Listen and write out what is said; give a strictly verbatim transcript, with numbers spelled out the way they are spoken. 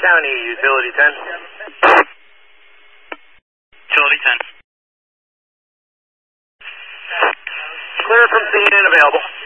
County, Utility ten. Utility ten. Clear from scene and available.